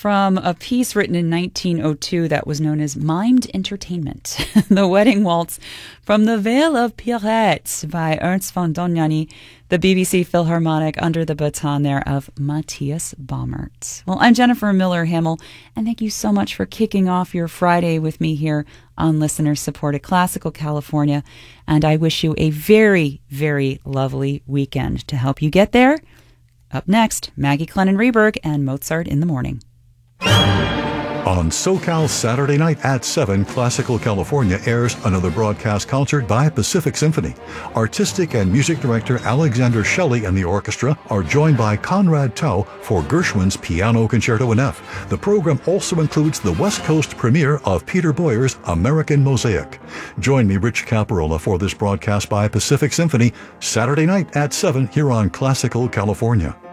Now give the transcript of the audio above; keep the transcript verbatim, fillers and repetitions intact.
from a piece written in nineteen oh two that was known as Mimed Entertainment, the Wedding Waltz from the Vale of Pierrette by Ernst von Dohnanyi, the B B C Philharmonic under the baton there of Matthias Baumert. Well, I'm Jennifer Miller Hamill, and thank you so much for kicking off your Friday with me here on listener-supported Classical California, and I wish you a very, very lovely weekend. To help you get there, up next, Maggie Clennon Reberg and Mozart in the Morning. On SoCal Saturday night at seven, Classical California airs another broadcast concert by Pacific Symphony. Artistic and music director Alexander Shelley and the orchestra are joined by Conrad Tao for Gershwin's Piano Concerto in F. The program also includes the West Coast premiere of Peter Boyer's American Mosaic. Join me, Rich Caparola, for this broadcast by Pacific Symphony Saturday night at seven here on Classical California.